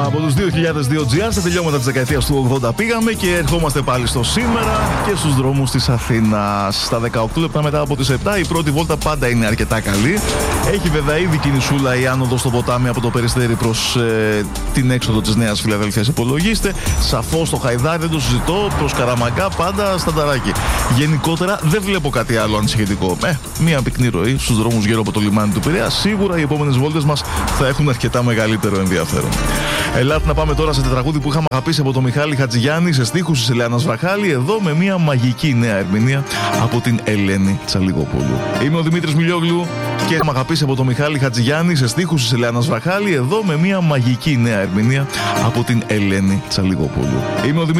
Από τους 2002 GR, στα τελειώματα της δεκαετίας του 80 πήγαμε και ερχόμαστε πάλι στο σήμερα και στους δρόμους της Αθήνας. Στα 18 λεπτά μετά από τις 7, η πρώτη βόλτα πάντα είναι αρκετά καλή. Έχει βέβαια ήδη κινησούλα η άνοδος στο ποτάμι από το Περιστέρι προς την έξοδο της Νέας Φιλαδέλφειας. Υπολογίστε. Σαφώς το Χαϊδάρι δεν το συζητώ. Προς Καραμαγκά πάντα στανταράκι. Γενικότερα δεν βλέπω κάτι άλλο ανησυχητικό. Μία πυκνή ροή στους δρόμους γύρω από το λιμάνι του Πειραιά. Σίγουρα οι επόμενες βόλτες μας θα έχουν αρκετά μεγαλύτερο ενδιαφέρον. Ελάτε να πάμε τώρα σε τραγούδι που είχαμε αγαπήσει από τον Μιχάλη Χατζηγιάννη σε στίχους της Ελεάνας Βραχάλη, εδώ με μια μαγική νέα ερμηνεία από την Ελένη Τσαλιγοπούλου. Είμαι ο Δημήτρης Μιλιόγλου και είχαμε αγαπήσει από τον Μιχάλη Χατζηγιάννη σε στίχους της Ελεάνας Βραχάλη, εδώ με μια μαγική νέα ερμηνεία από την Ελένη Τσαλιγοπούλου. Είμαι ο